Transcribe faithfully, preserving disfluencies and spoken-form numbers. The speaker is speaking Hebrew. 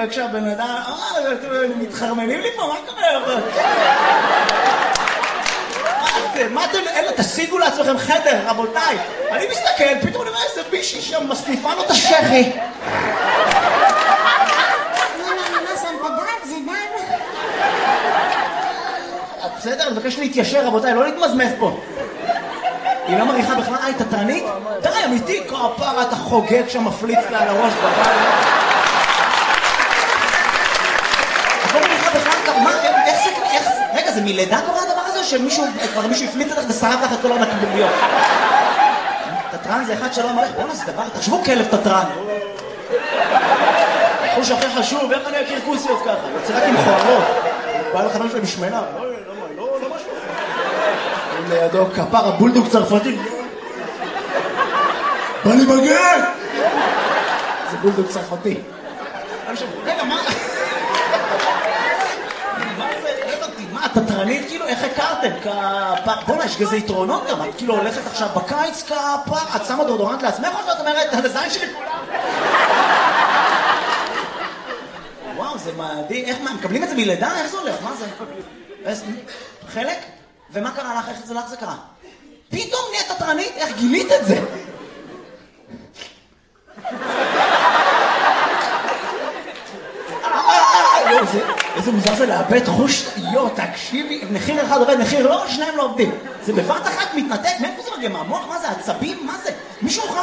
וכשהבן אדם, אה, אתם מתחרמנים לי פה, מה קורה? מה אתם, אלה, תשיגו לעצמכם חדר, רבותיי. אני מסתכל, פתאום אני רואה איזה מישהי שם מסניפה לו את השכי. בסדר, אני מבקש להתיישר, רבותיי, לא להתמזמז פה. היא לא מריחה בכלל, אה, היא תתרנית? די, אמיתי, כפרה, אתה חוגג שם, מפליץ לה על הראש בבית. את לא מריחה בכלל, מה, איך זה, איך זה, רגע, זה מלידה קורה הדבר הזה, או שמישהו, כבר מישהו הפליץ לך ושרף לך את כל הנקבוביות? תתרן זה אחד שלא מריח, בואו נעשה דבר, תחשבו כלב תתרן. חוש הכי חשוב, איך אני אכיר כוסיות ככה? יוצא רק עם חוערות. בא לחברים שלי בשמנה, לא, לא, לא משהו. לידו כפר הבולדוג צרפתי. בא לי בגן! זה בולדוג צרפתי. רגע, מה? מה זה? מה, תתרנית? כאילו, איך הכרתם? כפר... בוא'נה, יש כזה יתרונות גם. את כאילו הולכת עכשיו בקיץ כפר, את שמה דורדורנט לעצמך או שאת אומרת, על הזין שלי כולם? וואו, זה מדהים. איך, מה, מקבלים את זה מלידה? איך זה הולך? מה זה? חלק? ומה קרה לך? איך זה לך זה קרה? פתאום נהיית תתרנית? איך גילית את זה? איזה מוזר זה לאבד חוש, יו, תקשיבי, מחיר אחד עובד, מחיר לא, שניים לא עובדים. זה בבת אחת מתנתק, מאיפה זה מגיע? מהמוח? מה זה? עצבים? מה זה? מישהו